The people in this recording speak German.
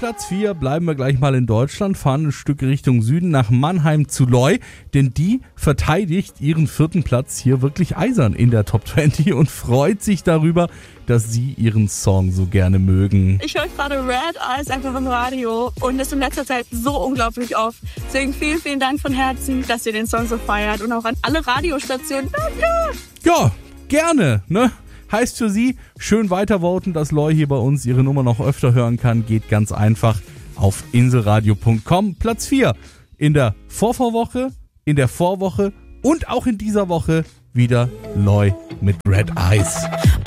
Platz 4 bleiben wir gleich mal in Deutschland, fahren ein Stück Richtung Süden nach Mannheim zu Loi, denn die verteidigt ihren 4. Platz hier wirklich eisern in der Top 20 und freut sich darüber, dass sie ihren Song so gerne mögen. Ich höre gerade Red Eyes einfach im Radio und das in letzter Zeit so unglaublich oft. Deswegen vielen, vielen Dank von Herzen, dass ihr den Song so feiert und auch an alle Radiostationen. Danke! Ja, gerne, ne? Heißt für Sie, schön weitervoten, dass Loi hier bei uns ihre Nummer noch öfter hören kann. Geht ganz einfach auf inselradio.com. Platz 4 in der Vorvorwoche, in der Vorwoche und auch in dieser Woche wieder Loi mit Red Eyes.